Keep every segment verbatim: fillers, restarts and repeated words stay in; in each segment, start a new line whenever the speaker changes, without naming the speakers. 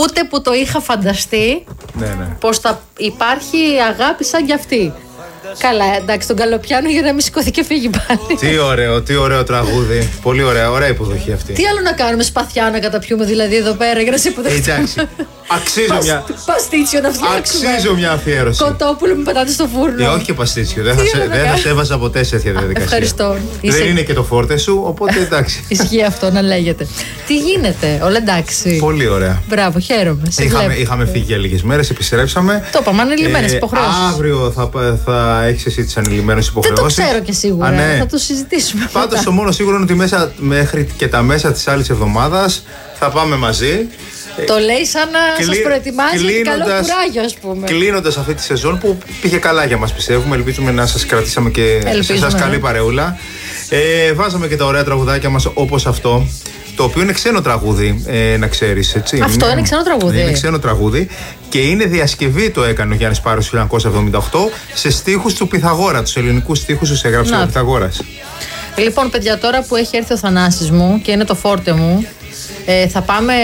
Ούτε που το είχα φανταστεί,
ναι, ναι.
πως θα υπάρχει αγάπη σαν κι αυτή. Καλά, εντάξει, τον καλοπιάνω για να μην σηκωθεί και φύγει πάλι.
Τι ωραίο, τι ωραίο τραγούδι. Πολύ ωραία, ωραία υποδοχή αυτή.
Τι άλλο να κάνουμε, σπαθιά να καταπιούμε δηλαδή εδώ πέρα για να σε υποδεχτούμε.
Εντάξει. Αξίζω μια.
Παστίτσιο να φτιάξουμε.
Αξίζω μια αφιέρωση.
Κοτόπουλο με πατάτε στο φούρνο.
Ε, όχι και παστίτσιο. Δεν θα, σε, δεν θα σε έβαζα ποτέ σε τέτοια διαδικασία.
Ευχαριστώ.
Δεν Είσαι... είναι και το φόρτε σου, οπότε εντάξει.
Ισχύει αυτό να λέγεται. Τι γίνεται, όλα εντάξει.
Πολύ ωραία.
Μπράβο, χαίρομαι.
Είχαμε, είχαμε φύγει για λίγες μέρες, επιστρέψαμε.
Το είπαμε, ανηλυμένες ε, υποχρεώσεις.
Αύριο θα, θα έχεις εσύ τις ανηλυμένες υποχρεώσεις.
Δεν το ξέρω και σίγουρα. Α, ναι. Θα το συζητήσουμε.
Πάντως το μόνο σίγουρο είναι ότι μέσα, μέχρι και τα μέσα της άλλης εβδομάδας θα πάμε μαζί.
Το λέει σαν να Κλει... σας προετοιμάζει και καλό κουράγιο, ας πούμε.
Κλείνοντας αυτή τη σεζόν που πήγε καλά για μας, πιστεύουμε. Ελπίζουμε να σας κρατήσαμε και
Ελπίζουμε,
σε εσάς καλή
ναι.
παρεούλα. Ε, βάζαμε και τα ωραία τραγουδάκια μας όπως αυτό. Το οποίο είναι ξένο τραγούδι, ε, να ξέρεις, έτσι.
Αυτό είναι, είναι ξένο τραγούδι.
Είναι ξένο τραγούδι και είναι διασκευή, το έκανε ο Γιάννης Πάρος το χίλια εννιακόσια εβδομήντα οκτώ σε στίχους του Πυθαγόρα, τους ελληνικούς στίχους τους έγραψε ο Πυθαγόρας.
Λοιπόν, παιδιά, τώρα που έχει έρθει ο Θανάσης μου και είναι το φόρτε μου, ε, θα πάμε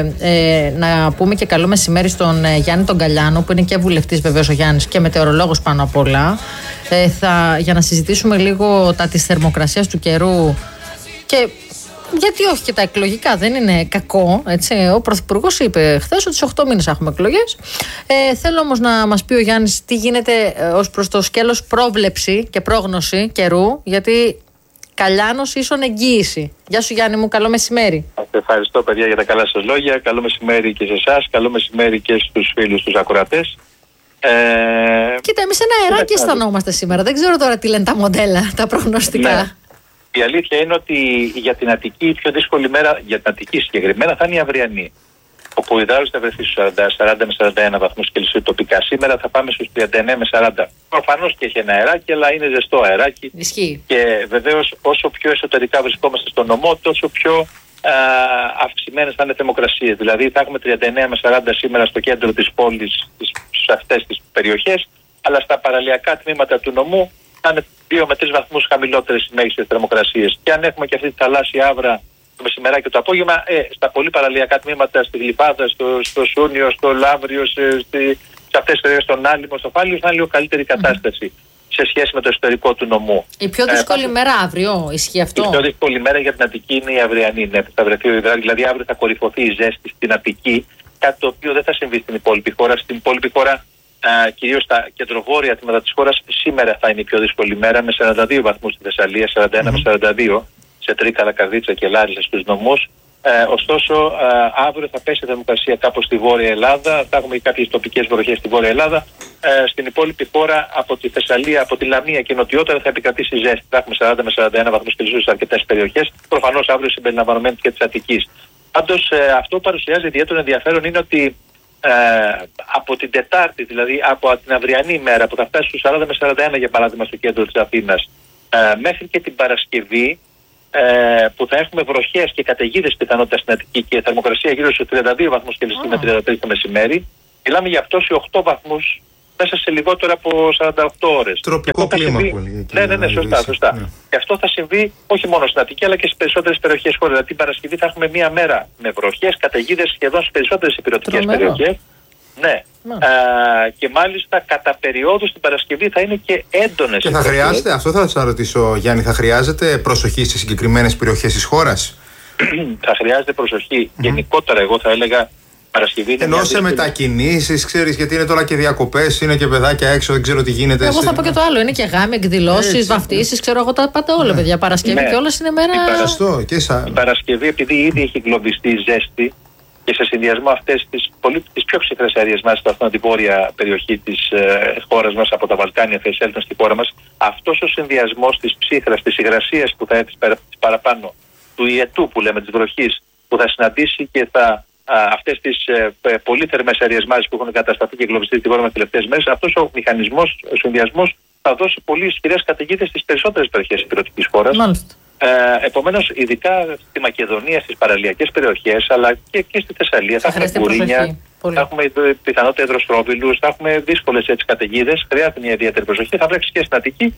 ε, να πούμε και καλό μεσημέρι στον ε, Γιάννη τον Καλιάνο, που είναι και βουλευτής βεβαίως ο Γιάννης και μετεωρολόγος πάνω απ' όλα, ε, θα, για να συζητήσουμε λίγο τα της θερμοκρασίας του καιρού και γιατί όχι και τα εκλογικά, δεν είναι κακό. Έτσι. Ο Πρωθυπουργός είπε χθες ότι σε οκτώ μήνες έχουμε εκλογές. Ε, θέλω όμως να μας πει ο Γιάννης τι γίνεται ε, ως προς το σκέλος πρόβλεψη και πρόγνωση καιρού, γιατί Καλιάνος ίσον εγγύηση. Γεια σου Γιάννη μου, καλό μεσημέρι.
Ευχαριστώ παιδιά για τα καλά σας λόγια. Καλό μεσημέρι και σε εσάς, καλό μεσημέρι και στους φίλους τους ακροατές. Ε...
Κοίτα, εμείς ένα αεράκι αισθανόμαστε σήμερα. Δεν ξέρω τώρα τι λένε τα μοντέλα, τα προγνωστικά. Ναι.
Η αλήθεια είναι ότι για την Αττική η πιο δύσκολη μέρα, για την Αττική συγκεκριμένα, θα είναι η αυριανή. Όπου ο υδράλος θα βρεθεί στους σαράντα με σαράντα ένα βαθμούς Κελσίου τοπικά. Σήμερα θα πάμε στους τριάντα εννέα με σαράντα. Προφανώς και έχει ένα αεράκι, αλλά είναι ζεστό αεράκι.
Ισχύει.
Και βεβαίως όσο πιο εσωτερικά βρισκόμαστε στο νομό, τόσο πιο α, αυξημένες θα είναι θερμοκρασίες. Δηλαδή θα έχουμε τριάντα εννέα με σαράντα σήμερα στο κέντρο της πόλης, σε αυτές τις περιοχές, αλλά στα παραλιακά τμήματα του νομού θα είναι δύο με τρεις βαθμούς χαμηλότερες οι μέγιστες θερμοκρασίες. Και αν έχουμε και αυτή τη θαλάσσια άβρα το μεσημεράκι και το απόγευμα, ε, στα πολύ παραλιακά τμήματα, στη Γλυφάδα, στο, στο Σούνιο, στο Λαύριο, σε, στη, σε αυτές τις περιοχές, στον Άλυμο, στο Φάλιο, θα είναι λίγο καλύτερη κατάσταση mm-hmm. σε σχέση με το εσωτερικό του νομού.
Η πιο δύσκολη ε, μέρα αύριο, ισχύει αυτό?
Η πιο δύσκολη μέρα για την Αττική είναι η αυριανή. Ναι, θα βρεθεί ο υδράλης, δηλαδή αύριο θα κορυφωθεί η ζέστη στην Αττική, κάτι το οποίο δεν θα συμβεί στην υπόλοιπη χώρα. Στην υπόλοιπη χώρα, κυρίως στα κεντροβόρεια τμήματα της χώρας, σήμερα θα είναι η πιο δύσκολη μέρα με σαράντα δύο βαθμούς στη Θεσσαλία, σαράντα ένα mm-hmm. με σαράντα δύο σε Τρίκαλα, Καρδίτσα και Λάρισα στους νομούς. Ε, ωστόσο, ε, αύριο θα πέσει η θερμοκρασία κάπως στη Βόρεια Ελλάδα, θα έχουμε κάποιες τοπικές βροχές στη Βόρεια Ελλάδα. Ε, στην υπόλοιπη χώρα, από τη Θεσσαλία, από τη Λαμία και νοτιότερα, θα επικρατήσει ζέστη. Θα έχουμε σαράντα με σαράντα ένα βαθμούς Κελσίου σε αρκετές περιοχές, προφανώς αύριο συμπεριλαμβανομένης και της Αττικής. Πάντως, ε, αυτό που παρουσιάζει ιδιαίτερο ενδιαφέρον είναι ότι ε, από την Τετάρτη, δηλαδή από την αυριανή μέρα που θα φτάσει στους σαράντα με σαράντα ένα για παράδειγμα στο κέντρο της Αθήνας, ε, μέχρι και την Παρασκευή, Ε, που θα έχουμε βροχές και καταιγίδες πιθανότητα στην Αττική και θερμοκρασία γύρω στους τριάντα δύο βαθμούς Κελσίου με τριάντα τρεις το μεσημέρι. Μιλάμε για πτώση οκτώ βαθμούς μέσα σε λιγότερο από σαράντα οκτώ ώρες.
Τροπικό κλίμα
συμβεί...
πολύ.
Ναι, ναι, ναι, σωστά, σωστά. Ναι. Και αυτό θα συμβεί όχι μόνο στην Αττική αλλά και στις περισσότερες περιοχές χώρας. Δηλαδή την Παρασκευή θα έχουμε μία μέρα με βροχές, καταιγίδες σχεδόν στις περισσότερες υπηρετικές περιοχές. Ναι. Α, και μάλιστα κατά περιόδους την Παρασκευή θα είναι και έντονες.
Και θα χρειάζεται, αυτό θα σας ρωτήσω Γιάννη, θα χρειάζεται προσοχή σε συγκεκριμένες περιοχές της χώρας?
Θα χρειάζεται προσοχή. Mm-hmm. Γενικότερα εγώ θα έλεγα Παρασκευή.
Ενώ σε μετακινήσεις, ξέρεις, γιατί είναι τώρα και διακοπές, είναι και παιδάκια έξω, δεν ξέρω τι γίνεται.
Εγώ θα πω και το άλλο, είναι και γάμοι, εκδηλώσεις, βαφτίσεις, ξέρω εγώ τα πάντα όλα, ναι. παιδιά. Παρασκευή ναι. και όλες είναι μέρα.
Η, Παρα... και σα... η Παρασκευή, επειδή ήδη έχει εγκλωβιστεί η ζέστη, και σε συνδυασμό αυτές τις, πολύ, τις πιο ψυχρές αερίες μάλιστα αυτήν την βόρεια περιοχή της ε, χώρας μας, από τα Βαλκάνια θα εισέλθουν στη χώρα μας, αυτός ο συνδυασμός της ψύχρας, της υγρασίας που θα έρθει παραπάνω, του ιετού που λέμε, της βροχής, που θα συναντήσει και θα, α, αυτές τις ε, πολύ θερμές αερίες μάζες που έχουν κατασταθεί και εγκλωβιστεί στη χώρα μας τις τελευταίες μέρες, αυτός ο μηχανισμός, ο συνδυασμός θα δώσει πολύ ισχυρές καταιγίδες στις περισσότερες περιοχές της υπηρετικής χώρας.
Μάλιστα.
Ε, επομένως, ειδικά στη Μακεδονία, στις παραλιακές περιοχές, αλλά και, και στη Θεσσαλία, θα, θα έχουμε κουρίνια, θα έχουμε πιθανότητα υδροστρόβιλους, θα έχουμε δύσκολες καταιγίδες. Χρειάζεται μια ιδιαίτερη προσοχή. Θα βρέξει και στην Αττική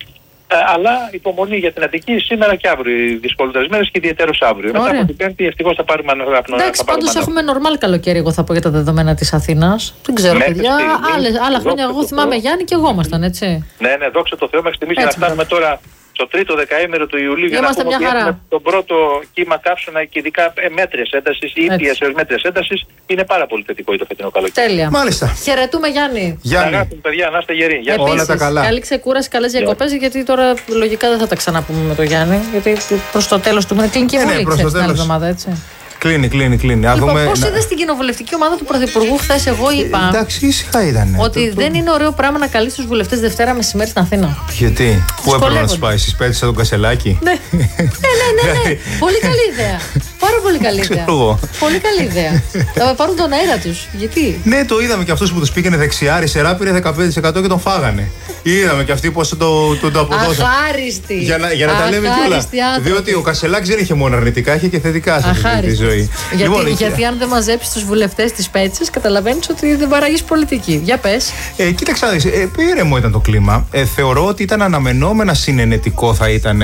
Ε, αλλά υπομονή για την Αττική σήμερα και αύριο. Οι δυσκολότερες μέρες και ιδιαίτερως αύριο. Μετά από την Πέμπτη ευτυχώς θα πάρουμε αναπνοή.
Εντάξει, πάντως έχουμε νορμάλ καλοκαίρι, εγώ θα πω για τα δεδομένα της Αθήνας. Δεν ξέρω,
μέχρι
παιδιά.
στιγμή,
Άλλες, άλλα χρόνια, εγώ θυμάμαι
Θεό.
Γιάννη και εγώ ήμασταν, έτσι.
Ναι, ναι, δόξα τω Θεώ, μέχρι στιγμής για να φτάνουμε τώρα στο τρίτο δεκαήμερο του Ιουλίου για να
Είμαστε
πούμε
μια
ότι
χαρά.
έχουμε τον πρώτο κύμα καύσωνα και ειδικά μέτριας έντασης ή ήπιας έως μέτριας έντασης. Είναι πάρα πολύ θετικό το φετινό καλοκαίρι.
Τέλεια.
Μάλιστα.
Χαιρετούμε, Γιάννη.
Γιάννη.
Αγάπη μου, παιδιά, να είστε γεροί. Γεια σας.
Όλα τα καλά.
Καλή ξεκούραση, καλές διακοπές, γιατί τώρα λογικά δεν θα τα ξαναπούμε με τον Γιάννη. Γιατί προς το τέλος του μήνα κλείνει και η
Ε, ναι,
Βουλή,
προς το
ξέρεις, την άλλη
τέλος.
εβδομάδα, έτσι.
Κλείνει, κλείνει, κλείνει. Α,
Λοιπόν,
δούμε-
πώς
να-
είδες την κοινοβουλευτική ομάδα του Πρωθυπουργού χθες? Εγώ είπα
Εντάξει, ήσυχα ήταν.
ότι δεν είναι ωραίο πράγμα να καλείς τους βουλευτές Δευτέρα μεσημέρι στην Αθήνα.
Γιατί, πού έπρεπε να του
Δυσκολεύονται.
πάει, στις πέτυχες τον Κασελάκη.
Ναι, ναι, ναι, ναι, ναι. Πολύ καλή ιδέα. Πάρα πολύ καλή ιδέα.
Ξέρω εγώ.
Πολύ καλή ιδέα. Θα πάρουν τον αέρα τους. Γιατί?
Ναι, το είδαμε και αυτούς που τους πήγαινε δεξιά, αριστερά πήρε δεκαπέντε τοις εκατό και τον φάγανε. Είδαμε και αυτοί πώς το, το, το αποδώσαν.
Αχάριστη.
Για να, για να τα λέμε κιόλα.
Αχάριστοι άνθρωποι.
Διότι ο Κασελάκης δεν είχε μόνο αρνητικά, είχε και θετικά σε αυτή τη
Αχάριστος.
ζωή.
Γιατί,
Λοιπόν, είχε-
γιατί αν δεν μαζέψεις τους βουλευτές της Πέτσης, καταλαβαίνεις ότι δεν παράγεις πολιτική. Για πες.
Ε, κοίταξε να δεις, ε, ήρεμο ήταν το κλίμα. Ε, θεωρώ ότι ήταν αναμενόμενα συνενετικό θα ήταν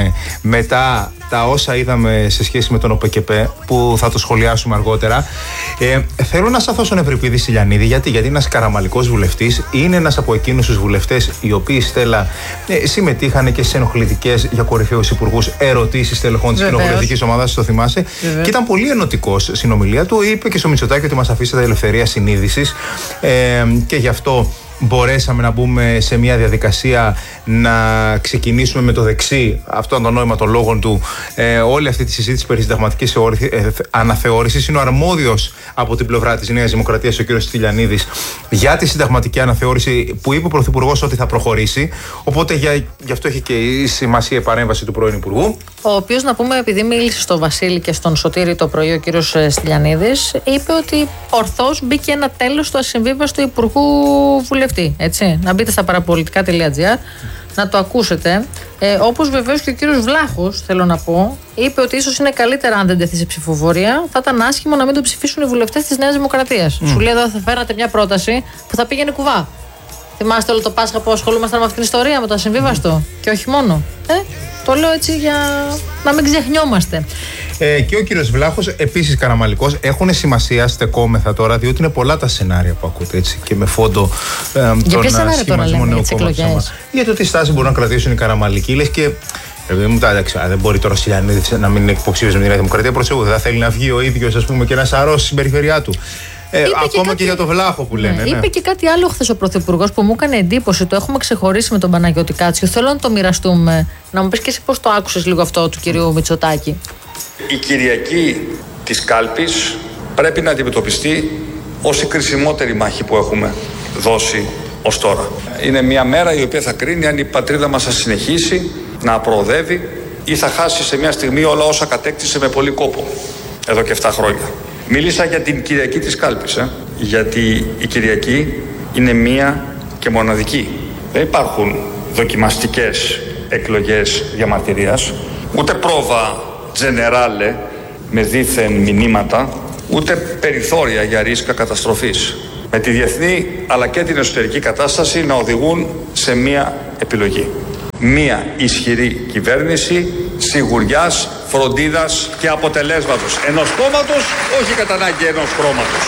μετά τα όσα είδαμε σε σχέση με τον ΟΠΕΚΕΠΕ, που θα το σχολιάσουμε αργότερα. Ε, θέλω να σταθώ στον Ευρυπίδη Στυλιανίδη, γιατί, γιατί είναι ένας καραμαλικός βουλευτής, είναι ένας από εκείνους τους βουλευτές οι οποίοι, Στέλλα, ε, συμμετείχαν και σε ενοχλητικές για κορυφαίους υπουργούς ερωτήσεις τελεχών της
Βεβαίως.
κοινοβουλευτικής ομάδας, το θυμάσαι.
Βεβαίως.
Και ήταν πολύ ενωτικός στην ομιλία του. Είπε και στο Μητσοτάκη ότι μας αφήσατε ελευθερία συνείδησης, ε, και γι' αυτό μπορέσαμε να μπούμε σε μια διαδικασία να ξεκινήσουμε με το δεξί, αυτό είναι το νόημα των λόγων του, ε, όλη αυτή τη συζήτηση περί συνταγματικής ε, αναθεώρησης. Είναι ο αρμόδιος από την πλευρά της Νέας Δημοκρατίας, ο κ. Στυλιανίδης, για τη συνταγματική αναθεώρηση, που είπε ο Πρωθυπουργός ότι θα προχωρήσει. Οπότε για, γι' αυτό έχει και η σημασία η παρέμβαση του πρώην Υπουργού.
Ο οποίος, να πούμε, επειδή μίλησε στον Βασίλη και στον Σωτήρη το πρωί ο κύριος Στυλιανίδης, είπε ότι ορθώς μπήκε ένα τέλος στο ασυμβίβαστο Υπουργού Βουλευτή. Έτσι. Να μπείτε στα παραπολιτικά τελεία τζι άρ να το ακούσετε. Ε, όπως βεβαίως και ο κύριος Βλάχος, θέλω να πω, είπε ότι ίσως είναι καλύτερα αν δεν τεθεί σε ψηφοφορία. Θα ήταν άσχημο να μην το ψηφίσουν οι βουλευτές της Νέας Δημοκρατίας. Mm. Σου λέει εδώ θα φέρατε μια πρόταση που θα πήγαινε κουβά. Θυμάστε όλο το Πάσχα που ασχολούμασταν με αυτήν την ιστορία, με το ασυμβίβαστο. Και όχι μόνο. Ε, το λέω έτσι για να μην ξεχνιόμαστε.
Ε, και ο κύριος Βλάχος, επίσης καραμαλικός, έχουν σημασία, στεκόμεθα τώρα, διότι είναι πολλά τα σενάρια που ακούτε, έτσι, και με φόντο ε,
Για
τον
ποια σενάρια τώρα
σχηματισμό
λέμε,
νέου
για τις
κόμματος.
εκλογές?
Για το τι στάση μπορούν να κρατήσουν οι καραμαλικοί, λες και. Ρε μου, τα εντάξει, δεν μπορεί τώρα ο Στυλιανίδης να μην είναι υποψήφιος με τη Νέα Δημοκρατία. Προσέχω, δεν θα θέλει να βγει ο ίδιος, ας πούμε, και να σαρώσει στην περιφερειά του. Ε, ακόμα και,
κάτι...
και για το Βλάχο που λένε.
Ναι,
ναι.
είπε και κάτι άλλο χθες ο Πρωθυπουργός που μου έκανε εντύπωση. Το έχουμε ξεχωρίσει με τον Παναγιώτη Κάτσιο. Θέλω να το μοιραστούμε. Να μου πεις και εσύ πώς το άκουσες λίγο αυτό του κυρίου Μητσοτάκη.
Η Κυριακή της Κάλπης πρέπει να αντιμετωπιστεί ως η κρισιμότερη μάχη που έχουμε δώσει ως τώρα. Είναι μια μέρα η οποία θα κρίνει αν η πατρίδα μας θα συνεχίσει να προοδεύει ή θα χάσει σε μια στιγμή όλα όσα κατέκτησε με πολύ κόπο εδώ και εφτά χρόνια. Μίλησα για την Κυριακή της Κάλπης, ε, γιατί η Κυριακή είναι μία και μοναδική. Δεν υπάρχουν δοκιμαστικές εκλογές διαμαρτυρίας, ούτε πρόβα τζενεράλε με δίθεν μηνύματα, ούτε περιθώρια για ρίσκα καταστροφής. Με τη διεθνή αλλά και την εσωτερική κατάσταση να οδηγούν σε μία επιλογή. Μία ισχυρή κυβέρνηση σιγουριάς, φροντίδας και αποτελέσματος ενός κόμματος, όχι κατά ανάγκη ενός χρώματος.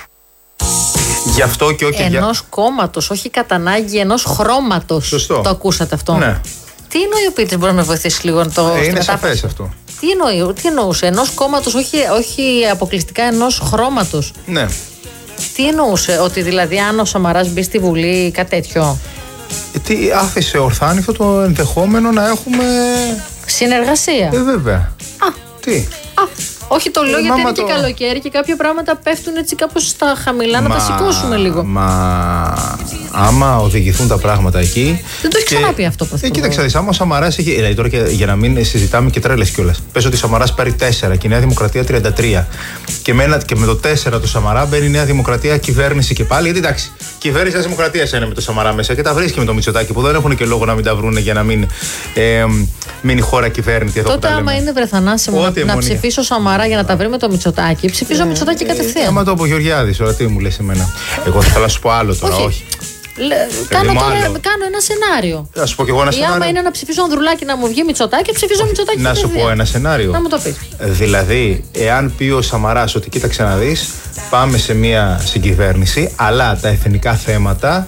Γι' αυτό και όχι.
Ενός για... κόμματος, όχι κατά ανάγκη ενός χρώματος.
Σωστό.
Το ακούσατε αυτό?
Ναι.
Τι εννοεί ο Πίτρης, μπορεί να με βοηθήσει λίγο το
ε, είναι σαφές αυτό.
Τι, εννοεί, τι εννοούσε, ενός κόμματος, όχι, όχι αποκλειστικά ενός χρώματος.
Ναι.
Τι εννοούσε, ότι δηλαδή αν ο Σαμαράς μπει στη Βουλή, κάτι τέτοιο?
Τι άφησε ορθάνυχτο το ενδεχόμενο να έχουμε
συνεργασία.
Ε, βέβαια.
Α.
Τι.
Α, όχι το λέω
ε,
γιατί είναι
το...
και καλοκαίρι και κάποια πράγματα πέφτουν έτσι κάπως στα χαμηλά, μα, να τα σηκώσουμε λίγο.
Μα άμα οδηγηθούν τα πράγματα εκεί.
Δεν το έχει και... ξαναπεί αυτό που
ε, κοίταξε, δεις, άμα ο Σαμαράς έχει. Δηλαδή τώρα και, για να μην συζητάμε και τρέλες κιόλας. Πες ότι ο Σαμαράς πάρει τέσσερα και η Νέα Δημοκρατία τριάντα τρία. Και με, ένα, και με το τέσσερα του Σαμαρά μπαίνει η Νέα Δημοκρατία κυβέρνηση και πάλι. Γιατί εντάξει, κυβέρνηση της Δημοκρατίας είναι με το Σαμαρά μέσα και τα βρίσκει με το Μητσοτάκη που δεν έχουν και λόγο να μην τα βρούνε για να μην ε, μείνει η χώρα κυβέρνητη. Εδώ
τότε, άμα είναι βρεθανάσιμο να, να ψηφίσω Σαμαρά για να τα βρει με το Μητσοτάκη, ψηφίζω ε, Μητσοτάκη κατευθείαν.
Άμα το από Γεωργιάδης, τώρα τι μου λες εμένα. Εγώ θα ήθελα να σου πω άλλο τώρα, όχι.
Κάνω, τώρα, κάνω ένα σενάριο.
Να σου πω κι εγώ ένα
Ή
σενάριο.
άμα είναι να ψηφίσω Ανδρουλάκη να μου βγει Μητσοτάκη, ψηφίζω Μητσοτάκη.
Να σου πω ένα σενάριο.
Να μου το πεις.
Δηλαδή, εάν πει ο Σαμαράς ότι κοίταξε να δεις, πάμε σε μια συγκυβέρνηση, αλλά τα εθνικά θέματα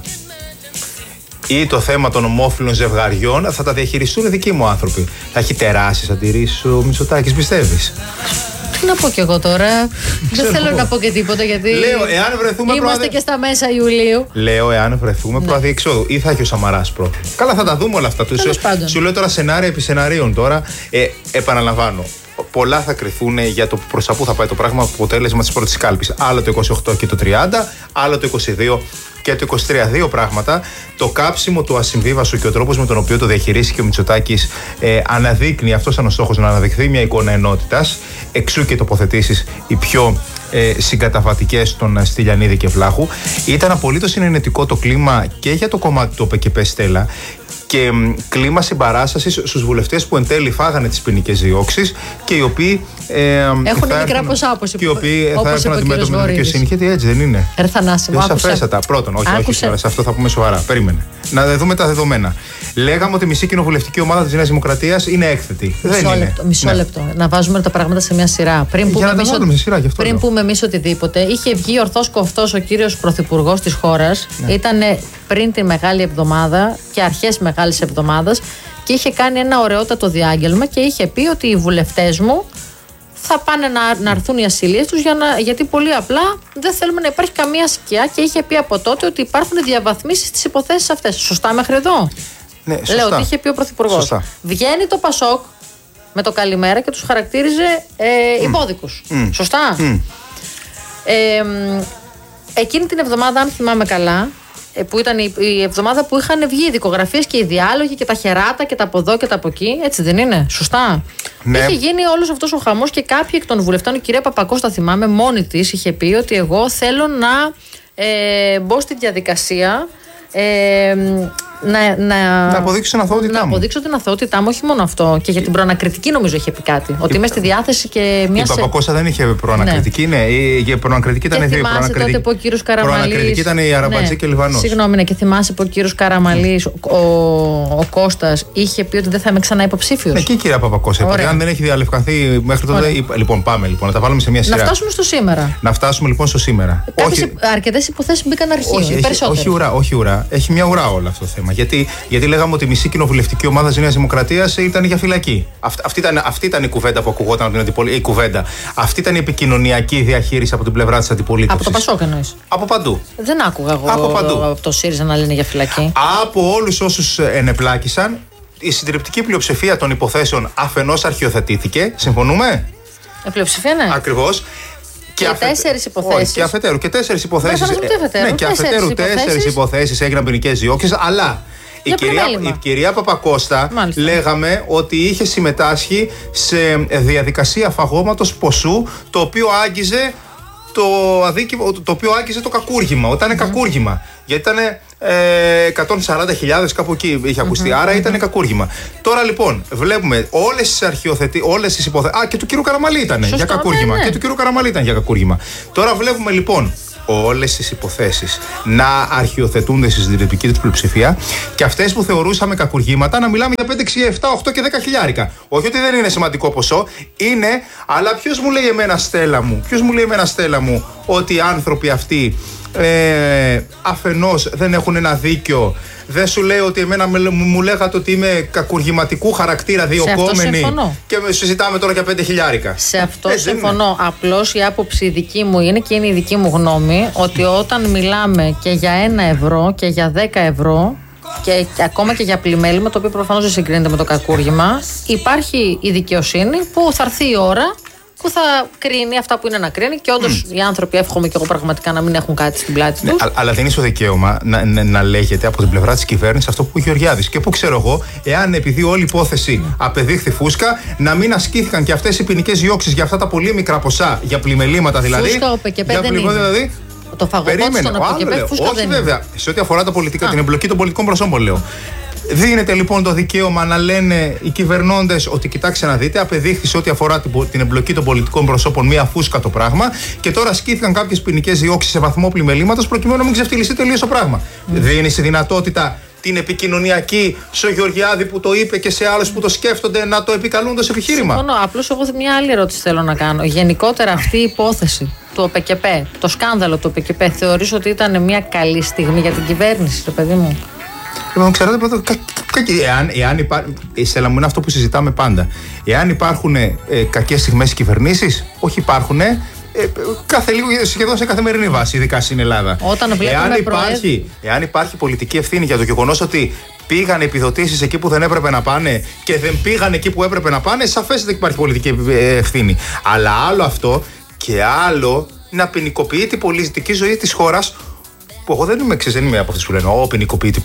ή το θέμα των ομόφυλων ζευγαριών θα τα διαχειριστούν οι δικοί μου άνθρωποι. Θα έχει τεράστιες αντιρρήσεις ο Μητσοτάκης, πιστεύεις?
Τι να πω κι εγώ τώρα. Δεν θέλω να πω και τίποτα γιατί.
Λέω, εάν βρεθούμε
είμαστε
προαδε...
και στα μέσα Ιουλίου.
Λέω, εάν βρεθούμε ναι. προαδιεξόδου, ή θα έχει ο Σαμαράς πρώτο. Καλά, θα τα δούμε όλα αυτά. Σου, σου λέω τώρα σενάρια επί σεναρίων τώρα. Ε, επαναλαμβάνω. Πολλά θα κρυθούν για το προς τα που θα πάει το πράγμα, αποτέλεσμα της πρώτης κάλπης. Άλλο το είκοσι οκτώ και το τριάντα, άλλο το είκοσι δύο και το είκοσι τρία. Δύο πράγματα. Το κάψιμο του ασυμβίβασου και ο τρόπος με τον οποίο το διαχειρίστηκε ο Μητσοτάκης ε, αναδείκνει, αυτός ήταν ο στόχος, να αναδειχθεί μια εικόνα ενότητας. Εξού και τοποθετήσεις οι πιο ε, συγκαταβατικές των Στυλιανίδη και Βλάχου. Ήταν απολύτως συνενετικό το κλίμα και για το κομμάτι του ΟΠΕΚΕΠΕ, Στέλλα, και κλίμα συμπαράστασης στους βουλευτές που εν τέλει φάγανε τις ποινικές διώξεις και οι οποίοι ε,
έχουν μικρά ποσά, όπως
και οι οποίοι θα έρθουν αντιμέτωποι με τη δικαιοσύνη. Γιατί έτσι δεν είναι?
Ερθανάσιμο, άκουσε.
Σαφέστατα. Πρώτον, όχι, όχι τώρα, σε αυτό θα πούμε σοβαρά. Περίμενε. Να δούμε τα δεδομένα. Λέγαμε ότι η μισή κοινοβουλευτική ομάδα της Νέας Δημοκρατίας είναι έκθετη.
Μισό
δεν
λεπτό,
είναι.
μισό
ναι.
λεπτό. Να βάζουμε τα πράγματα σε μια σειρά. Πριν πούμε εμείς ότι...
σειρά,
πριν πούμε εμείς οτιδήποτε, είχε βγει ορθός κοφτός ο κύριος Πρωθυπουργός της χώρας. Ναι. Ήταν πριν τη Μεγάλη Εβδομάδα και αρχές Μεγάλης Εβδομάδας και είχε κάνει ένα ωραιότατο διάγγελμα και είχε πει ότι οι βουλευτές μου θα πάνε να, να έρθουν οι ασυλίες τους για να, γιατί πολύ απλά δεν θέλουμε να υπάρχει καμία σκιά και είχε πει από τότε ότι υπάρχουν διαβαθμίσεις στις υποθέσεις αυτές. Σωστά μέχρι εδώ?
Ναι, σωστά.
Λέω ότι είχε πει ο Πρωθυπουργός.
Σωστά.
Βγαίνει το Πασόκ με το καλημέρα και τους χαρακτήριζε ε, mm. υπόδικους. Mm. Σωστά. Mm. Ε, εκείνη την εβδομάδα, αν θυμάμαι καλά, που ήταν η, η εβδομάδα που είχαν βγει οι δικογραφίες και οι διάλογοι και τα χεράτα και τα από εδώ και τα από εκεί. Έτσι δεν είναι? Σωστά. Ναι. Είχε γίνει όλος αυτός ο χαμός και κάποιοι εκ των βουλευτών, η κυρία Παπακώστα θυμάμαι μόνη της είχε πει ότι εγώ θέλω να ε, μπω στη διαδικασία ε, να, να,
να αποδείξω την αθωότητά
να
μου.
αποδείξω την αθωότητά μου, όχι μόνο αυτό. Και για την προανακριτική νομίζω είχε πει κάτι. Ότι η... είμαι στη διάθεση και μια.
Η Παπακώστα δεν είχε προανακριτική, ναι. ναι. Η προανακριτική ήταν δύο.
Προανακριτική τότε που ο κύριος Καραμαλής.
Προανακριτική ήταν η Αραμπατζή ναι. και Λιβανός.
Συγγνώμη, ναι, και θυμάσαι που ο κύριος Καραμαλής, ο, ο, ο Κώστας, είχε πει ότι δεν θα είμαι ξανά υποψήφιος.
Ναι, και η κυρία Παπακώστα. Αν δεν έχει διαλευκανθεί μέχρι τότε. Λοιπόν, πάμε λοιπόν, να τα βάλουμε σε μια σειρά.
Να φτάσουμε στο σήμερα.
Να φτάσουμε λοιπόν στο σήμερα.
Αρκετές υποθέσεις μπήκαν αρχείο.
Όχι ουρά, όχι ουρά. Έχει μια ουρά όλο αυτό το θέμα. Γιατί λέγαμε ότι η μισή κοινοβουλευτική ομάδα της Νέας Δημοκρατίας ήταν για φυλακή. Αυτή, αυτή, ήταν, αυτή ήταν η κουβέντα που ακουγόταν από την αντιπολίτευση. Η κουβέντα. Αυτή ήταν η επικοινωνιακή διαχείριση από την πλευρά της αντιπολίτευσης.
Από το Πασόκ εννοείς?
Από παντού.
Δεν άκουγα εγώ
από, παντού.
από το ΣΥΡΙΖΑ να λένε για φυλακή.
Από όλους όσους ενεπλάκησαν, η συντριπτική πλειοψηφία των υποθέσεων αφενός αρχιοθετήθηκε. Συμφωνούμε?
Η πλειοψηφία, ναι.
Ακριβώς.
Και, και αφε... τέσσερις υποθέσεις.
Και αφετέρου. Και τέσσερις υποθέσεις.
Ναι,
και αφετέρου τέσσερις υποθέσεις έγιναν ποινικές διώξεις, αλλά. Η κυρία, η κυρία Παπακώστα Μάλιστα. λέγαμε ότι είχε συμμετάσχει σε διαδικασία φαγώματος ποσού το οποίο άγγιζε το, αδίκημα, το οποίο άγγιζε το κακούργημα, όταν είναι mm. κακούργημα. Γιατί ήταν ε, εκατόν σαράντα χιλιάδες κάπου εκεί είχε ακουστεί, mm-hmm. άρα ήταν κακούργημα. Τώρα λοιπόν βλέπουμε όλες τις αρχιοθετεί, όλες τις υποθέσεις. Α, και του κύριου Καραμαλή ήταν Σωστό, για κακούργημα. Ναι, ναι. Και του κύριου Καραμαλή ήταν για κακούργημα. Τώρα βλέπουμε λοιπόν όλες τις υποθέσεις να αρχιοθετούνται στη συντριπτική της πλειοψηφία και αυτές που θεωρούσαμε κακουργήματα να μιλάμε για πέντε, έξι, επτά, οκτώ και δέκα χιλιάρικα. Όχι ότι δεν είναι σημαντικό ποσό, είναι, αλλά ποιος μου λέει εμένα Στέλλα μου, ποιος μου λέει εμένα Στέλλα μου ότι οι άνθρωποι αυτοί ε, αφενός δεν έχουν ένα δίκιο. Δεν σου λέει ότι εμένα μου λέγατε ότι είμαι κακουργηματικού χαρακτήρα διωκόμενη και συζητάμε τώρα για πέντε χιλιάρικα.
Σε αυτό ε, συμφωνώ. Απλώς η άποψη δική μου είναι και είναι η δική μου γνώμη ότι όταν μιλάμε και για ένα ευρώ και για δέκα ευρώ και, και ακόμα και για πλημέλημα, το οποίο προφανώς δεν συγκρίνεται με το κακούργημα, υπάρχει η δικαιοσύνη που θα έρθει η ώρα που θα κρίνει αυτά που είναι να κρίνει και όντως mm. οι άνθρωποι, εύχομαι και εγώ πραγματικά, να μην έχουν κάτι στην πλάτη τους.
Ναι, αλλά δεν είσαι το δικαίωμα να, να, να λέγεται από την πλευρά της κυβέρνησης αυτό που είπε ο Γεωργιάδης. Και που ξέρω εγώ, εάν επειδή όλη η υπόθεση mm. απεδείχθη φούσκα, να μην ασκήθηκαν και αυτές οι ποινικές διώξεις για αυτά τα πολύ μικρά ποσά, για πλημελήματα δηλαδή.
Φούσκα ο ΠΚΠ δεν είναι.
Δηλαδή,
το φαγωγό στον ΟΠΕΚΕΠΕ φούσκα
όχι,
δεν
βέβαια.
είναι.
Σε ό,τι αφορά τα πολιτικά, Α. την εμπλοκή των πολιτικών προσώπων, λέω. Δίνεται λοιπόν το δικαίωμα να λένε οι κυβερνώντες ότι κοιτάξτε να δείτε, απεδείχθη σε ό,τι αφορά την, την εμπλοκή των πολιτικών προσώπων μία φούσκα το πράγμα και τώρα ασκήθηκαν κάποιες ποινικές διώξεις σε βαθμό πλημελήματος προκειμένου να μην ξεφτυλιστεί τελείως το πράγμα. Mm. Δίνει τη δυνατότητα την επικοινωνιακή στο Γεωργιάδη που το είπε και σε άλλους που το σκέφτονται να το επικαλούν ως επιχείρημα.
Συμφωνώ. Απλώς εγώ μια άλλη ερώτηση θέλω να κάνω. Γενικότερα αυτή η υπόθεση του ΟΠΕΚΕΠΕ, το σκάνδαλο του ΟΠΕΚΕΠΕ, θεωρείς ότι ήταν μια καλή στιγμή για την κυβέρνηση, το παιδί μου?
Λοιπόν, ξέρετε πρώτα, κα, κα, εάν, εάν υπά... η Στέλλα μου είναι αυτό που συζητάμε πάντα. Εάν υπάρχουν ε, κακές στιγμές στις κυβερνήσεις, όχι υπάρχουν. Ε, κάθε λίγο, σχεδόν σε καθημερινή βάση, ειδικά στην Ελλάδα.
Όταν
εάν, υπάρχει, εάν υπάρχει πολιτική ευθύνη για το γεγονός ότι πήγαν επιδοτήσεις εκεί που δεν έπρεπε να πάνε και δεν πήγαν εκεί που έπρεπε να πάνε, σαφέστατα υπάρχει πολιτική ευθύνη. Αλλά άλλο αυτό και άλλο να ποινικοποιείται η πολιτική ζωή της χώρας. Που εγώ δεν είμαι, δεν είμαι από αυτούς που λένε Ω, ποινικοποιείται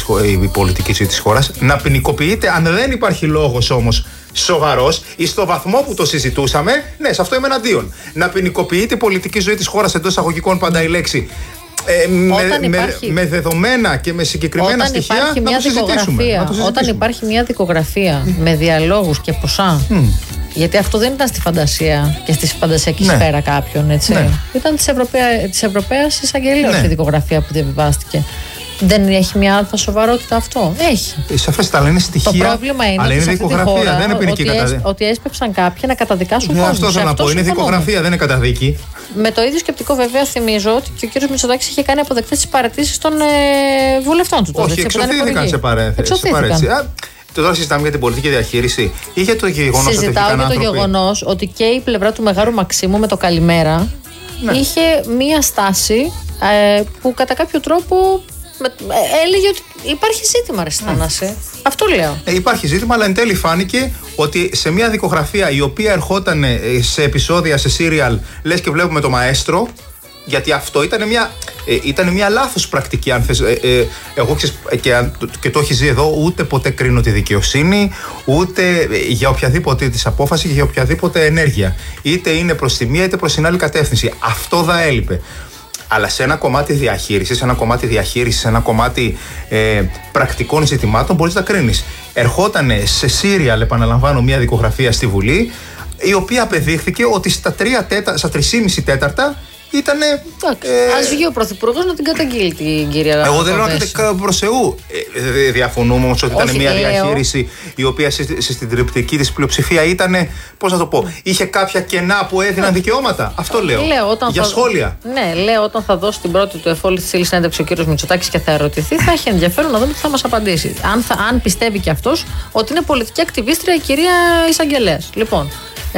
η πολιτική ζωή της χώρας. Να ποινικοποιείται, αν δεν υπάρχει λόγος όμως σοβαρός ή στο βαθμό που το συζητούσαμε, ναι, σε αυτό είμαι εναντίον. Να ποινικοποιείται η πολιτική ζωή της χώρας, εντός εισαγωγικών πάντα η λέξη. Ε, με,
υπάρχει,
με, με δεδομένα και με συγκεκριμένα
όταν
στοιχεία
υπάρχει
να
μια
το συζητήσουμε. Να το συζητήσουμε.
Όταν υπάρχει μια δικογραφία mm. με διαλόγους και ποσά. Mm. Γιατί αυτό δεν ήταν στη φαντασία και στη φαντασιακή ναι. σφαίρα κάποιον, έτσι. Ναι. Ήταν της, Ευρωπαία, της Ευρωπαίας Εισαγγελίας ναι. η δικογραφία που διαβιβάστηκε. Δεν έχει μια αλφα σοβαρότητα αυτό? Έχει.
Σαφέστατα, αλλά είναι στοιχεία.
Το πρόβλημα είναι,
αλλά είναι δικογραφία, δεν είναι ποινική καταδίκη.
Ότι έσπευσαν κάποιοι να καταδικάσουν
ναι,
κόσμο.
Αυτό θέλω να πω. Είναι δικογραφία, δεν είναι καταδίκη.
Με το ίδιο σκεπτικό, βέβαια, θυμίζω ότι και ο κύριος Μητσοτάκης είχε κάνει αποδεκτές τις παραιτήσεις των ε, βουλευτών του.
Όχι, εξωθήθηκαν σε παρέτηση. Τώρα συζητάμε για την πολιτική διαχείριση ή για το γεγονός ότι
συζητάω για το γεγονός ότι και η πλευρά του Μεγάρου Μαξίμου με το καλημέρα ναι. είχε μία στάση ε, που κατά κάποιο τρόπο με, ε, έλεγε ότι υπάρχει ζήτημα, ρε Θανάση. Mm. Αυτό λέω.
Ε, υπάρχει ζήτημα, αλλά εν τέλει φάνηκε ότι σε μια δικογραφία η οποία ερχόταν σε επεισόδια, σε σύριαλ, λες και βλέπουμε το μαέστρο. Γιατί αυτό ήταν μια, ε, ήταν μια λάθος πρακτική, αν θες. Ε, ε, εγώ ξέρεις, και, και το έχει ζει εδώ, ούτε ποτέ κρίνω τη δικαιοσύνη, ούτε για οποιαδήποτε της απόφαση και για οποιαδήποτε ενέργεια. Είτε είναι προς τη μία είτε προς την άλλη κατεύθυνση. Αυτό θα έλειπε. Αλλά σε ένα κομμάτι διαχείρισης, σε ένα κομμάτι διαχείρισης, σε ένα κομμάτι ε, πρακτικών ζητημάτων μπορείς να κρίνεις. Ερχότανε σε σύριαλ, επαναλαμβάνω, μια δικογραφία στη Βουλή, η οποία απεδείχθηκε ότι στα τρία τέτα, στα τρία τέταρτα ήτανε.
Ε, Ας βγει ο Πρωθυπουργός να την καταγγείλει την κυρία.
Εγώ δεν λέω να προς Θεού. Ε, διαφωνούμε όμως ότι ήταν Όχι, μια λέω. διαχείριση η οποία στην τριπτική της πλειοψηφία ήταν, πώς να το πω, είχε κάποια κενά που έδιναν δικαιώματα. Αυτό λέω. λέω όταν για θα... σχόλια.
Ναι, λέω όταν θα δώσει την πρώτη του εφόλη τη ύλη συνέντευξη ο κύριος Μητσοτάκης και θα ερωτηθεί, θα έχει ενδιαφέρον να δούμε τι θα μας απαντήσει. Αν, θα, αν πιστεύει και αυτός ότι είναι πολιτική ακτιβίστρια η κυρία Εισαγγελέας. Λοιπόν.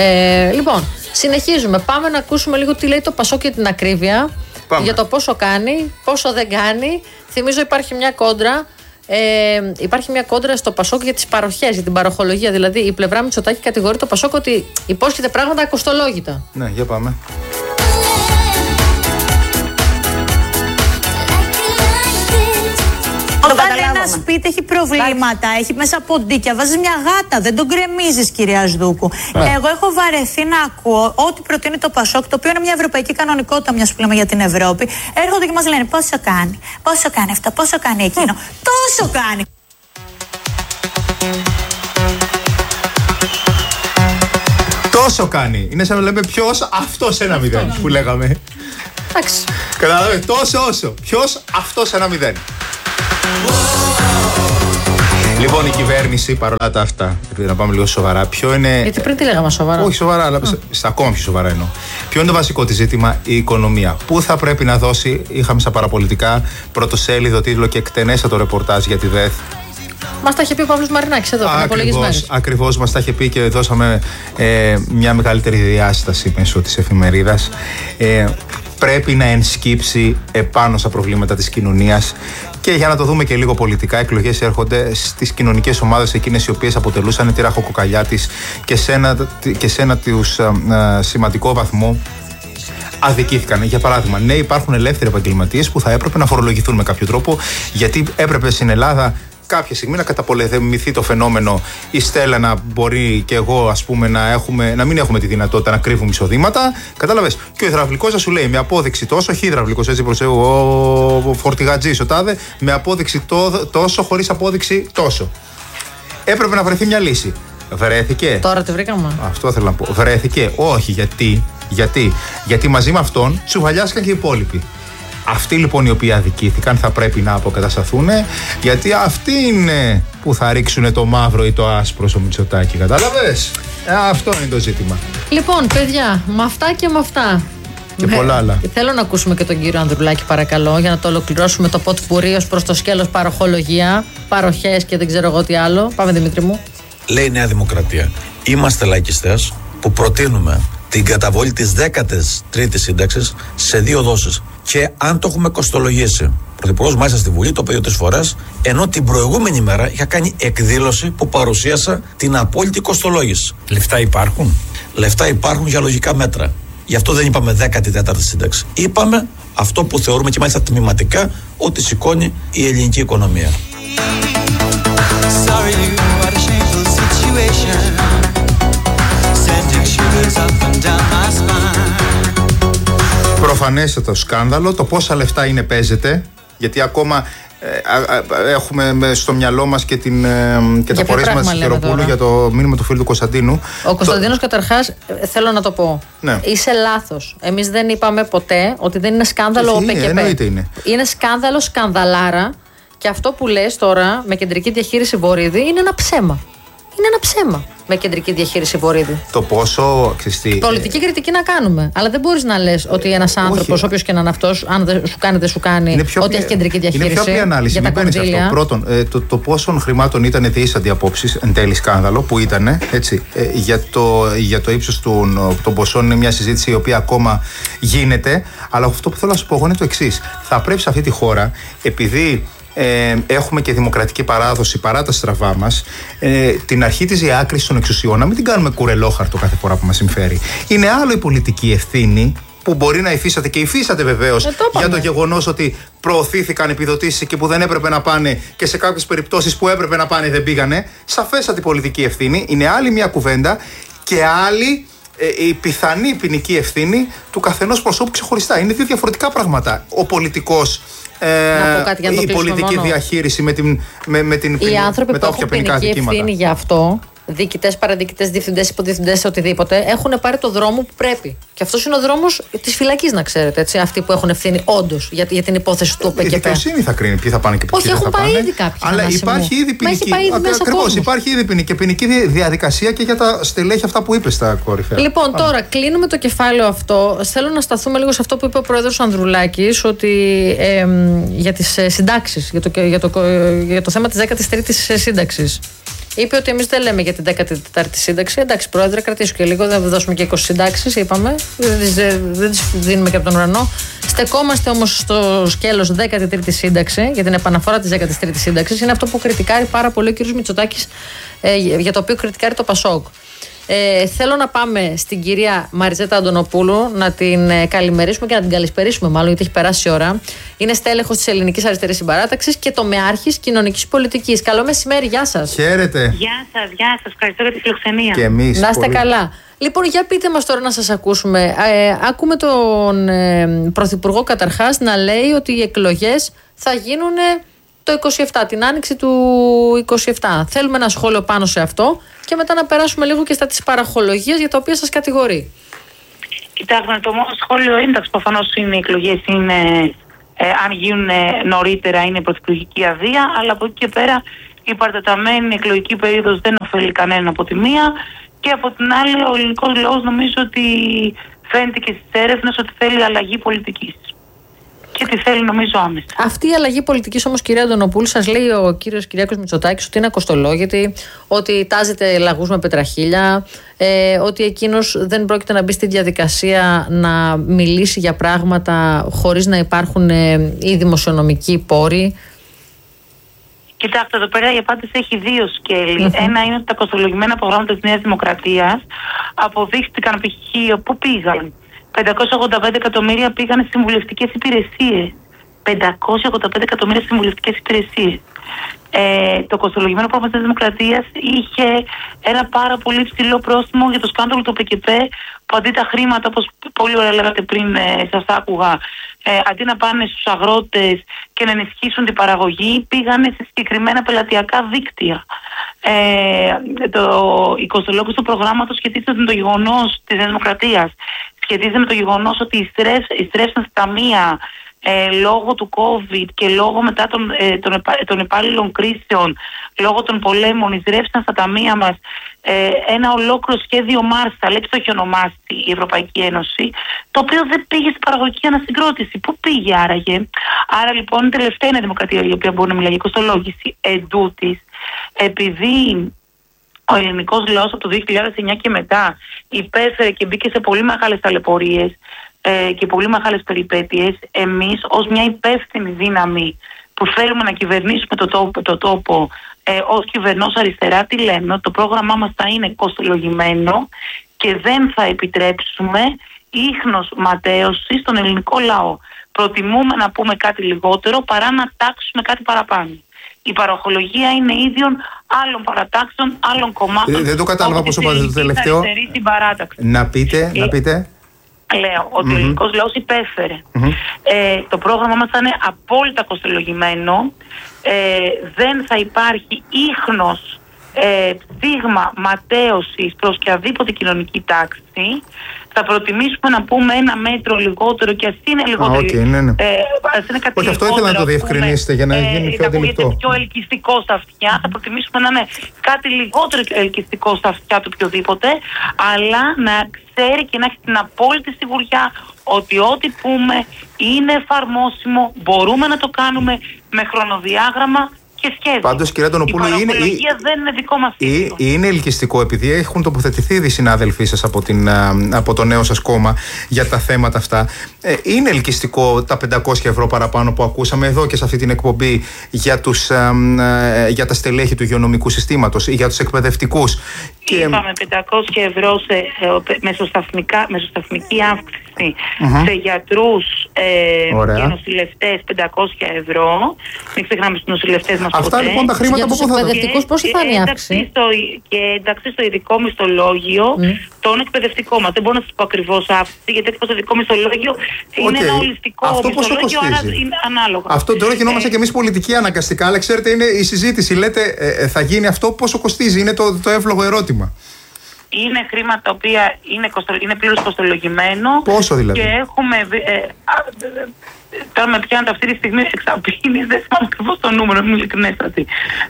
Ε, λοιπόν, συνεχίζουμε. Πάμε να ακούσουμε λίγο τι λέει το Πασόκ για την ακρίβεια. Πάμε. Για το πόσο κάνει, πόσο δεν κάνει. Θυμίζω υπάρχει μια κόντρα. Ε, υπάρχει μια κόντρα στο Πασόκ για τις παροχές, για την παροχολογία. Δηλαδή η πλευρά Μητσοτάκη κατηγορεί το Πασόκ ότι υπόσχεται πράγματα ακοστολόγητα.
Ναι, για πάμε.
Όταν ένα σπίτι έχει προβλήματα, έχει μέσα ποντίκια, βάζεις μια γάτα, δεν τον κρεμίζεις, κυρία Σδούκου. Yeah. Εγώ έχω βαρεθεί να ακούω ό,τι προτείνει το Πασόκ, το οποίο είναι μια ευρωπαϊκή κανονικότητα, μιας που λέμε για την Ευρώπη. Έρχονται και μας λένε πόσο κάνει, πόσο κάνει αυτό, πόσο κάνει εκείνο. Mm. Τόσο κάνει.
Τόσο κάνει. Είναι σαν να λέμε ποιος, αυτός ένα μηδέν που λέγαμε.
Εντάξει.
Καταλαβαίνετε, τόσο όσο. Ποιος, αυτός ένα μηδέν. Λοιπόν, η κυβέρνηση παρόλα τα αυτά, να πάμε λίγο σοβαρά, ποιο είναι.
Γιατί πριν τι λέγαμε σοβαρά.
Όχι σοβαρά, αλλά mm. στα ακόμα πιο σοβαρά εννοώ. Ποιο είναι το βασικό της ζήτημα, η οικονομία. Πού θα πρέπει να δώσει, είχαμε στα παραπολιτικά πρωτοσέλιδο τίτλο και εκτενέστατο ρεπορτάζ για τη ΔΕΘ.
Μας τα είχε πει ο Παύλος Μαρινάκης εδώ πριν από λίγες μέρες.
Ακριβώς, μας τα είχε πει και δώσαμε ε, μια μεγαλύτερη διάσταση μέσω της εφημερίδας. Ε, πρέπει να ενσκύψει επάνω στα προβλήματα της κοινωνίας. Και για να το δούμε και λίγο πολιτικά, εκλογές έρχονται στις κοινωνικές ομάδες εκείνες οι οποίες αποτελούσαν τη ραχοκοκαλιά της και σε ένα, και σε ένα τους α, α, σημαντικό βαθμό αδικήθηκαν. Για παράδειγμα, ναι, υπάρχουν ελεύθεροι επαγγελματίες που θα έπρεπε να φορολογηθούν με κάποιο τρόπο, γιατί έπρεπε στην Ελλάδα κάποια στιγμή να καταπολεμηθεί το φαινόμενο, η Στέλλα να μπορεί και εγώ, ας πούμε, να, έχουμε, να μην έχουμε τη δυνατότητα να κρύβουμε εισοδήματα. Κατάλαβες. Και ο υδραυλικός να σου λέει με απόδειξη τόσο, όχι υδραυλικός, έτσι προσέχω, ο φορτηγατζής, ο τάδε, με απόδειξη τό, τόσο, χωρίς απόδειξη τόσο. Έπρεπε να βρεθεί μια λύση. Βρέθηκε.
Τώρα τη βρήκαμε.
Αυτό θέλω να πω. Βρέθηκε. Όχι, γιατί. Γιατί, γιατί μαζί με αυτόν τσουβαλιάστηκαν και οι υπόλοιποι. Αυτοί λοιπόν οι οποίοι αδικήθηκαν θα πρέπει να αποκατασταθούν, γιατί αυτοί είναι που θα ρίξουν το μαύρο ή το άσπρο στο Μητσοτάκη. Κατάλαβες? Ε, αυτό είναι το ζήτημα.
Λοιπόν, παιδιά, με αυτά και με αυτά.
Και πολλά άλλα.
Θέλω να ακούσουμε και τον κύριο Ανδρουλάκη, παρακαλώ, για να το ολοκληρώσουμε το ποτπουρί ως προς το σκέλος παροχολογία, παροχές και δεν ξέρω εγώ τι άλλο. Πάμε, Δημήτρη μου.
Λέει η Νέα Δημοκρατία. Είμαστε λαϊκιστές που προτείνουμε την καταβολή της δέκατης τρίτης σύνταξης σε δύο δόσεις. Και αν το έχουμε κοστολογήσει, ο Πρωθυπουργός μάλιστα στη Βουλή το είπε δύο-τρεις φορές, ενώ την προηγούμενη μέρα είχα κάνει εκδήλωση που παρουσίασα την απόλυτη κοστολόγηση. Λεφτά υπάρχουν. Λεφτά υπάρχουν για λογικά μέτρα. Γι' αυτό δεν είπαμε δέκατη τέταρτη σύνταξη. Είπαμε αυτό που θεωρούμε και μάλιστα τμηματικά ότι σηκώνει η ελληνική οικονομία.
Προφανέστατο σκάνδαλο. Το πόσα λεφτά είναι παίζεται, γιατί ακόμα ε, ε, ε, έχουμε στο μυαλό μας και, την, ε, και τα πορίσματα της Χεροπούλου για το μήνυμα του φίλου του Κωνσταντίνου.
Ο Κωνσταντίνος το... καταρχάς, θέλω να το πω,
ναι.
Είσαι λάθος. Εμείς δεν είπαμε ποτέ ότι δεν είναι σκάνδαλο ο ΠΚΠ.
Εννοείται είναι.
Είναι σκάνδαλο, σκανδαλάρα, και αυτό που λες τώρα με κεντρική διαχείριση Βορίδη είναι ένα ψέμα. Είναι ένα ψέμα με κεντρική διαχείριση Βορίδη.
Το πόσο ξεστή.
Πολιτική κριτική να κάνουμε. Αλλά δεν μπορείς να λες ότι ένας άνθρωπος, όποιος και να είναι αυτός, αν δεν σου κάνει, δεν σου κάνει, ότι
πιο,
έχει κεντρική διαχείριση.
Είναι πιο απλή ανάλυση. Μην παίρνεις αυτό. Πρώτον, ε, το, το πόσων χρημάτων ήταν διήσαντη απόψεις, εν τέλει σκάνδαλο, που ήταν. Έτσι, ε, για, το, για το ύψος των, των ποσών είναι μια συζήτηση η οποία ακόμα γίνεται. Αλλά αυτό που θέλω να σου πω είναι το εξής. Θα πρέπει σε αυτή τη χώρα, επειδή. Ε, έχουμε και δημοκρατική παράδοση παρά τα στραβά μας, ε, την αρχή της διάκρισης των εξουσιών να μην την κάνουμε κουρελόχαρτο κάθε φορά που μας συμφέρει. Είναι άλλο η πολιτική ευθύνη που μπορεί να υφίσταται και υφίσταται βεβαίως
ε, το
για το γεγονός ότι προωθήθηκαν επιδοτήσεις εκεί που δεν έπρεπε να πάνε και σε κάποιες περιπτώσεις που έπρεπε να πάνε δεν πήγανε. Σαφέστατη πολιτική ευθύνη. Είναι άλλη μια κουβέντα και άλλη ε, η πιθανή ποινική ευθύνη του καθενός προσώπου ξεχωριστά. Είναι δύο διαφορετικά πράγματα. Ο πολιτικός. Ε, κάτι, η πολιτική μόνο. Διαχείριση με την, με, με την
οι άνθρωποι με που έχουν ποινική ευθύνη για αυτό, διοικητές, παραδιοικητές, διευθυντές, υποδιευθυντές, οτιδήποτε, έχουν πάρει το δρόμο που πρέπει. Και αυτός είναι ο δρόμος της φυλακής, να ξέρετε. Έτσι, αυτοί που έχουν ευθύνη όντως για, για την υπόθεση του ΟΠΕΚΕΠΕ. Η
δικαιοσύνη θα κρίνει ποιοι θα πάνε και ποιοι
δεν θα πάνε. Όχι, έχουν πάει ήδη κάποιοι.
Αλλά υπάρχει ήδη ποινική.
Ακριβώς,
υπάρχει ήδη ποινική, ποινική διαδικασία και για τα στελέχη αυτά που είπε στα κορυφαία.
Λοιπόν, Πάμε. τώρα κλείνουμε το κεφάλαιο αυτό. Θέλω να σταθούμε λίγο σε αυτό που είπε ο πρόεδρος Ανδρουλάκης, ότι ε, για τις συντάξεις, για το, για, το, για το θέμα της δέκατης τρίτης σύνταξης. Είπε ότι εμείς δεν λέμε για την δέκατη τέταρτη σύνταξη. Εντάξει, πρόεδρε, κρατήσου και λίγο. Δεν θα δώσουμε και είκοσι συντάξεις, είπαμε. Δεν τις δίνουμε και από τον ουρανό. Στεκόμαστε όμως στο σκέλος δέκατη τρίτη σύνταξη, για την επαναφορά της δέκατης τρίτης σύνταξης. Είναι αυτό που κριτικάρει πάρα πολύ ο κ. Μητσοτάκης, ε, για το οποίο κριτικάρει το Πασόκ. Ε, θέλω να πάμε στην κυρία Μαριζέτα Αντωνοπούλου, να την ε, καλημερίσουμε και να την καλησπερίσουμε, μάλλον, γιατί έχει περάσει η ώρα. Είναι στέλεχος της Ελληνικής Αριστερής Συμπαράταξης και τομεάρχης κοινωνικής πολιτικής. Καλό μεσημέρι, γεια σας.
Χαίρετε.
Γεια σας, γεια σας. Ευχαριστώ για τη φιλοξενία.
Και εμείς.
Να είστε πολύ καλά. Λοιπόν, για πείτε μας τώρα να σας ακούσουμε. Ε, άκουμε τον ε, Πρωθυπουργό καταρχάς να λέει ότι οι εκλογές θα γίνουν το είκοσι επτά, την άνοιξη του είκοσι επτά. Θέλουμε ένα σχόλιο πάνω σε αυτό και μετά να περάσουμε λίγο και στα της παραχολογίας για τα οποία σας κατηγορεί.
Κοιτάξτε, το μόνο σχόλιο είναι, εντάξει, προφανώς είναι οι εκλογές, είναι, ε, αν γίνουν νωρίτερα είναι πρωθυπουργική αδεία, αλλά από εκεί και πέρα η παρατεταμένη εκλογική περίοδος δεν ωφελεί κανέναν από τη μία, και από την άλλη ο ελληνικός λαός νομίζω ότι φαίνεται και στις έρευνες ότι θέλει αλλαγή πολιτικής. Και τι θέλει νομίζω άμεσα. Αυτή
η αλλαγή πολιτικής όμως, κυρία Αντωνοπούλου, σας λέει ο κύριος Κυριάκος Μητσοτάκης ότι είναι κοστολόγητη, ότι τάζεται λαγούς με πετραχίλια, ε, ότι εκείνος δεν πρόκειται να μπει στη διαδικασία να μιλήσει για πράγματα χωρίς να υπάρχουν ε, οι δημοσιονομικοί πόροι.
Κοιτάξτε, εδώ πέρα η απάντηση έχει δύο σκέλη. Mm-hmm. Ένα είναι ότι τα κοστολογημένα προγράμματα της Νέας Δημοκρατίας αποδείχτηκαν π.χ. πού πήγαν. πεντακόσια ογδόντα πέντε εκατομμύρια πήγαν στις συμβουλευτικές υπηρεσίες. πεντακόσια ογδόντα πέντε εκατομμύρια στις συμβουλευτικές υπηρεσίες. Ε, το κοστολογημένο πρόγραμμα της Δημοκρατίας είχε ένα πάρα πολύ ψηλό πρόστιμο για το σκάνδαλο του ΠΚΠ, που αντί τα χρήματα, όπως πολύ ωραία λέγατε πριν, ε, σας άκουγα, ε, αντί να πάνε στους αγρότες και να ενισχύσουν την παραγωγή, πήγανε σε συγκεκριμένα πελατειακά δίκτυα. Ε, το, η κοστολόγηση του προγράμματος σχετίζεται με το γεγονός της Δημοκρατίας, σχετίζεται με το γεγονός ότι οι στρέψαν στα ταμεία Ε, λόγω του COVID και λόγω μετά των, ε, των, επα, των επάλληλων κρίσεων, λόγω των πολέμων, εισρεύσαν στα ταμεία μας ε, ένα ολόκληρο σχέδιο Μάρσαλ, έτσι το έχει ονομάσει η Ευρωπαϊκή Ένωση, το οποίο δεν πήγε στην παραγωγική ανασυγκρότηση. Πού πήγε άραγε? Άρα λοιπόν η τελευταία είναι η Δημοκρατία η οποία μπορεί να μιλάει για κοστολόγηση. Εντούτοις, επειδή ο ελληνικός λαός από το δύο χιλιάδες εννιά και μετά υπέφερε και μπήκε σε πολύ μεγάλες ταλαιπωρίες και πολύ μεγάλες περιπέτειες, εμείς ως μια υπεύθυνη δύναμη που θέλουμε να κυβερνήσουμε το τόπο, το τόπο ε, ως κυβερνός αριστερά, τι λέμε? Ότι το πρόγραμμά μας θα είναι κοστολογημένο και δεν θα επιτρέψουμε ίχνος ματέωση στον ελληνικό λαό. Προτιμούμε να πούμε κάτι λιγότερο παρά να τάξουμε κάτι παραπάνω. Η παροχολογία είναι ίδιον άλλων παρατάξεων, άλλων κομμάτων.
Δεν, δεν το κατάλαβα πώς είπατε το τελευταίο. Να πείτε,
ε,
να πείτε.
Λέω ότι mm-hmm. ο ελληνικός λαός υπέφερε.
Mm-hmm.
Ε, το πρόγραμμα μας θα είναι απόλυτα κοστολογημένο. Ε, δεν θα υπάρχει ίχνος, ε, στίγμα ματέωσης προς και αδίποτε κοινωνική τάξη. Θα προτιμήσουμε να πούμε ένα μέτρο λιγότερο και ας είναι λιγότερο.
Ah, okay, ναι, ναι.
Ε, ας είναι κάτι
Όχι, αυτό ήθελα να το διευκρινίσετε για να
ε,
γίνει πιο αντιληπτό.
πιο ελκυστικό στα αυτιά. Θα προτιμήσουμε να είναι κάτι λιγότερο ελκυστικό στα αυτιά του οποιοδήποτε, αλλά να ξέρει και να έχει την απόλυτη σιγουριά ότι ό,τι πούμε είναι εφαρμόσιμο, μπορούμε να το κάνουμε με χρονοδιάγραμμα και σχέδιο.
Πάντως, κυρία Αντωνοπούλου,
η
είναι,
δεν είναι δικό μας
ή, είναι ελκυστικό, επειδή έχουν τοποθετηθεί οι συνάδελφοί σας από, την, από το νέο σας κόμμα για τα θέματα αυτά. Ε, είναι ελκυστικό τα πεντακόσια ευρώ παραπάνω που ακούσαμε εδώ και σε αυτή την εκπομπή για, τους, ε, ε, για τα στελέχη του υγειονομικού συστήματος ή για τους εκπαιδευτικούς.
Είπαμε πεντακόσια ευρώ σε ε, μεσοσταθμική αύξηση mm-hmm. σε γιατρούς ε, και νοσηλευτές πεντακόσια ευρώ. Μην ξεχνάμε στους νοσηλευτές μας.
Αυτά
ποτέ.
Λοιπόν τα χρήματα
για
από πού θα δουν.
εκπαιδευτικούς πώς θα είναι η αύξηση?
Και εντάξει στο ειδικό μισθολόγιο mm. τον εκπαιδευτικό μας. Δεν μπορώ να σας πω ακριβώς αύξηση, γιατί το ειδικό μισθολόγιο okay. είναι ένα ολιστικό
αυτό
μισθολόγιο, άρα είναι ανάλογα.
Αυτό τώρα γινόμαστε ε, και εμείς πολιτικοί αναγκαστικά, αλλά ξέρετε είναι η συζήτηση. Λέτε ε, θα γίνει αυτό, πόσο κοστίζει? Είναι το, το εύλογο ερώτημα.
Είναι χρήματα τα οποία είναι, κοστο, είναι πλήρως κοστολογημένο.
Πόσο δηλαδή?
Και έχουμε. Ε, ε, τώρα με πιάνετε αυτή τη στιγμή εξαπίνης, δεν θυμάμαι ακριβώς το νούμερο, είμαι ειλικρινέστατη.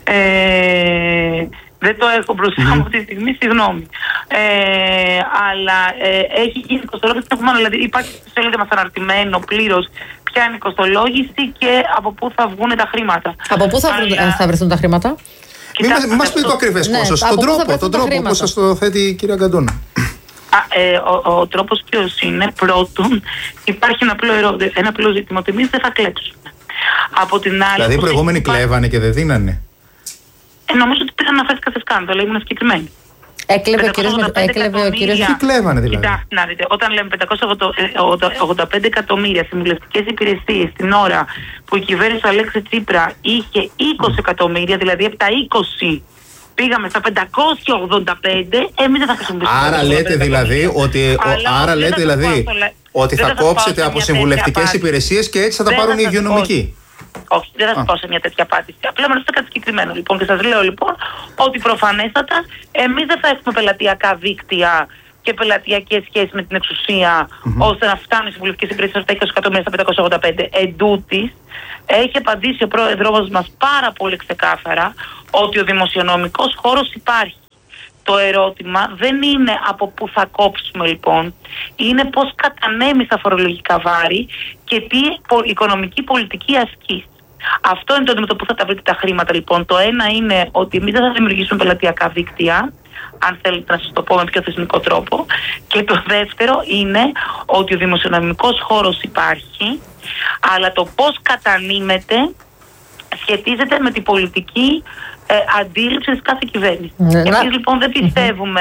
Ε, δεν το έχω μπροστά μου mm-hmm. αυτή τη στιγμή, συγγνώμη. Ε, αλλά ε, έχει γίνει κοστολόγηση. Δηλαδή υπάρχει στη σελίδα μας αναρτημένο πλήρως ποια είναι η κοστολόγηση και από πού θα βγουν τα χρήματα.
Από πού θα, αλλά... θα βρεθούν τα χρήματα?
Μην μας πει το ακριβές
ναι,
πόσο, τον τρόπο, τον τρόπο πώς σας το θέτει η κυρία Γκαντούνα.
Α, ε, ο, ο τρόπος ποιος είναι? Πρώτον, υπάρχει ένα απλό, ερώ, ένα απλό ζήτημα ότι εμείς δεν θα κλέψουμε. Από την άλλη,
δηλαδή οι προηγούμενοι υπάρχει... κλέβανε και δεν δίνανε.
Ε, νομίζω ότι πήγαν να φέρει κάθε σκάνδαλο, ήμουν συγκεκριμένοι.
Έκλεβε ο κύριος έκλεβε ο κύριος.
Τι κλέβανε δηλαδή?
Κοιτάξτε να δείτε, όταν λέμε πεντακόσια ογδόντα πέντε εκατομμύρια συμβουλευτικές υπηρεσίες την ώρα που η κυβέρνηση του Αλέξη Τσίπρα είχε είκοσι εκατομμύρια, δηλαδή από τα είκοσι πήγαμε στα πεντακόσια ογδόντα πέντε, εμείς δεν θα χρησιμοποιήσουμε.
Άρα λέτε δηλαδή ότι, άρα λέτε δηλαδή ότι θα κόψετε από συμβουλευτικές υπηρεσίες και έτσι θα τα πάρουν οι υγειονομικοί.
Όχι, δεν θα σας πω σε μια τέτοια απάντηση. Απλά με ρωτήσετε κάτι συγκεκριμένο λοιπόν. Και σας λέω λοιπόν ότι προφανέστατα εμείς δεν θα έχουμε πελατειακά δίκτυα και πελατειακές σχέσεις με την εξουσία mm-hmm. ώστε να φτάνουν οι συμβουλευτικές υπηρεσίες στα είκοσι εκατομμύρια στα πεντακόσια ογδόντα πέντε. Εντούτοις, έχει απαντήσει ο πρόεδρος μας πάρα πολύ ξεκάθαρα ότι ο δημοσιονομικός χώρος υπάρχει. Το ερώτημα δεν είναι από πού θα κόψουμε λοιπόν, είναι πώς κατανέμεις τα φορολογικά βάρη και τι οικονομική πολιτική ασκείς. Αυτό είναι το με το που θα τα βρείτε τα χρήματα λοιπόν. Το ένα είναι ότι εμείς δεν θα δημιουργήσουμε πελατειακά δίκτυα, αν θέλετε να σας το πω με πιο θεσμικό τρόπο. Και το δεύτερο είναι ότι ο δημοσιονομικός χώρος υπάρχει, αλλά το πώς κατανείμεται σχετίζεται με την πολιτική ε, αντίληψη της κάθε κυβέρνησης. Ναι, Εμείς λοιπόν δεν πιστεύουμε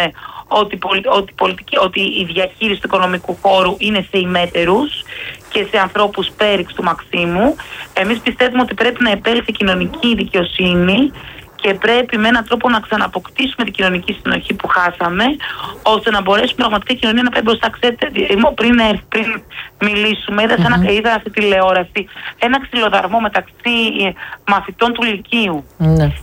ότι, ότι, πολιτική, ότι η διαχείριση του οικονομικού χώρου είναι σε ημέτερους και σε ανθρώπους πέριξ του Μαξίμου. Εμείς πιστεύουμε ότι πρέπει να επέλθει κοινωνική δικαιοσύνη και πρέπει με έναν τρόπο να ξαναποκτήσουμε την κοινωνική συνοχή που χάσαμε, ώστε να μπορέσουμε πραγματικά η κοινωνία να πάει μπροστά. Ξέρετε, πριν, πριν μιλήσουμε, είδα, mm-hmm. ένα, είδα στη τηλεόραση ένα ξυλοδαρμό μεταξύ μαθητών του Λυκείου. Mm-hmm.